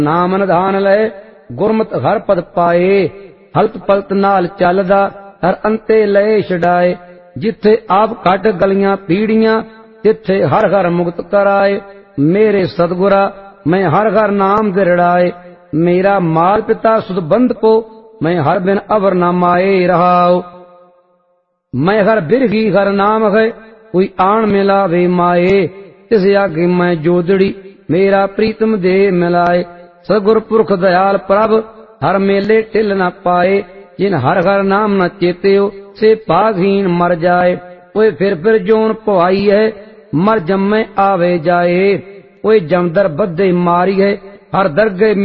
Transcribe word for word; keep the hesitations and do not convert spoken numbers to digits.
ਨਾਮ ਨਿਧਾਨ ਲਏ ਗੁਰਮਤਿ ਹਰ ਪਦ ਪਾਏ। ਹਲਤ ਪਲਤ ਨਾਲ ਚੱਲਦਾ ਹਰ ਅੰਤੇ ਲਏ ਛਡਾਏ। ਜਿੱਥੇ ਆਪ ਕੱਢ ਗਲੀਆਂ ਪੀੜੀਆਂ ਤਿੱਥੇ ਹਰ ਹਰ ਮੁਕਤ ਕਰਾਏ। ਮੇਰੇ ਸਤਿਗੁਰਾ ਮੈਂ ਹਰ ਹਰ ਨਾਮ ਦਿਰੜਾਏ। ਮੇਰਾ ਮਾਲ ਪਿਤਾ ਸੁਧ ਬੰਧ ਕੋ मैं हर बिन अवर न माए रहाओ। मैं हर बिरही हर नाम है कोई आन मिला वे माए। तिस आगे मैं जोदड़ी मेरा प्रीतम दे मिलाए। सगुर पुरख दयाल प्रभ हर मेले टिल न पाए। जिन हर हर नाम न चेत्यो से भागहीन मर जाए। कोई फिर फिर जोन पवाई है मर जम्मे आवे जाए। कोई जमदर बद्धे मारी है हर दरगे